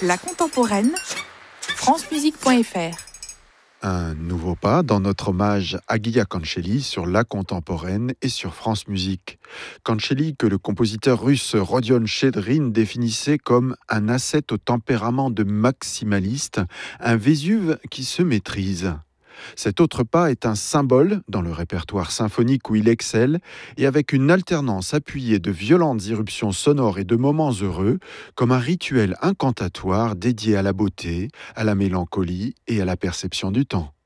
La contemporaine, francemusique.fr. Un nouveau pas dans notre hommage à Guilla Cancelli sur la contemporaine et sur France Musique. Cancelli, que le compositeur russe Rodion Chedrin définissait comme un ascète au tempérament de maximaliste, un Vésuve qui se maîtrise. Cet autre pas est un symbole dans le répertoire symphonique où il excelle et avec une alternance appuyée de violentes irruptions sonores et de moments heureux, comme un rituel incantatoire dédié à la beauté, à la mélancolie et à la perception du temps.